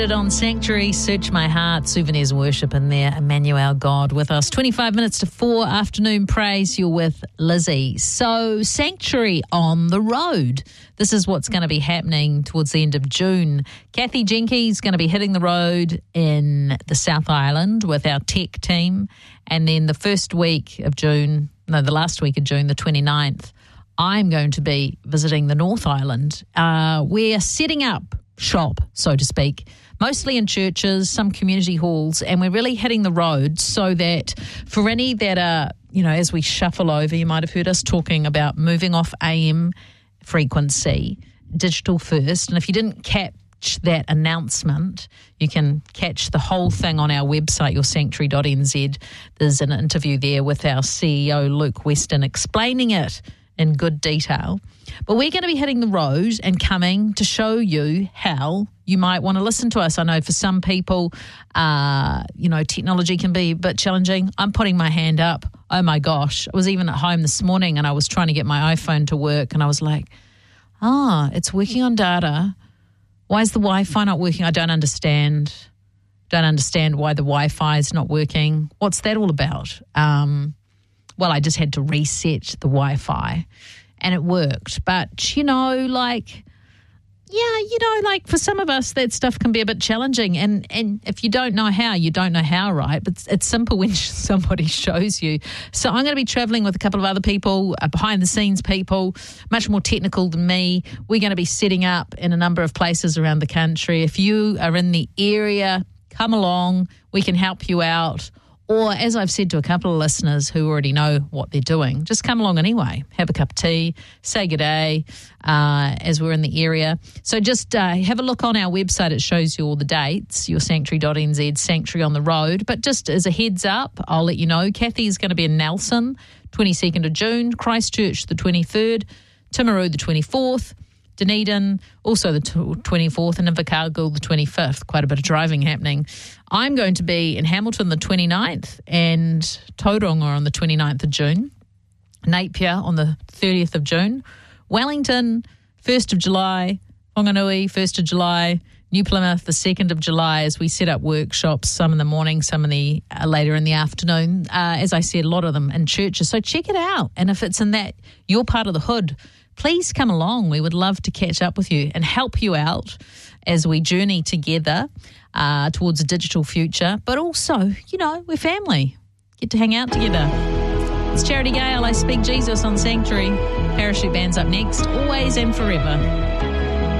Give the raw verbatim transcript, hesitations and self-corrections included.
On Sanctuary, Search My Heart, Souvenirs Worship in there, Emmanuel God with us. twenty-five minutes to four, afternoon praise, you're with Lizzie. So Sanctuary on the road. This is what's going to be happening towards the end of June. Kathy Jenke is going to be hitting the road in the South Island with our tech team. And then the first week of June, no, the last week of June, the twenty-ninth, I'm going to be visiting the North Island. Uh, we're setting up shop, so to speak, mostly in churches, some community halls, and we're really hitting the road so that for any that are, you know, as we shuffle over, you might have heard us talking about moving off A M frequency, digital first, and if you didn't catch that announcement, you can catch the whole thing on our website, your sanctuary dot n z. There's an interview there with our C E O, Luke Weston, explaining it in good detail. But we're going to be hitting the road and coming to show you how you might want to listen to us. I know for some people, uh, you know, technology can be a bit challenging. I'm putting my hand up. Oh, my gosh. I was even at home this morning and I was trying to get my iPhone to work and I was like, ah, oh, it's working on data. Why is the Wi-Fi not working? I don't understand. Don't understand why the Wi-Fi is not working. What's that all about? Um, well, I just had to reset the Wi-Fi. And it worked. But, you know, like, yeah, you know, like for some of us, that stuff can be a bit challenging. And, and if you don't know how, you don't know how, right? But it's, it's simple when somebody shows you. So I'm going to be traveling with a couple of other people, uh, behind-the-scenes people, much more technical than me. We're going to be setting up in a number of places around the country. If you are in the area, come along. We can help you out. Or, as I've said to a couple of listeners who already know what they're doing, just come along anyway. Have a cup of tea, say good day uh, as we're in the area. So just uh, have a look on our website. It shows you all the dates, your sanctuary dot n z, Sanctuary on the Road. But just as a heads up, I'll let you know, Kathy is going to be in Nelson, twenty-second of June, Christchurch the twenty-third, Timaru the twenty-fourth, Dunedin, also the twenty-fourth, and Invercargill the twenty-fifth. Quite a bit of driving happening. I'm going to be in Hamilton the twenty-ninth and Tauranga on the twenty-ninth of June, Napier on the thirtieth of June, Wellington first of July, Whanganui first of July, New Plymouth the second of July as we set up workshops, some in the morning, some in the uh, later in the afternoon. Uh, as I said, a lot of them in churches. So check it out. And if it's in that, your part of the hood, please come along. We would love to catch up with you and help you out as we journey together uh, towards a digital future. But also, you know, we're family. Get to hang out together. It's Charity Gale. I Speak Jesus on Sanctuary. Parachute Band's up next, always and forever.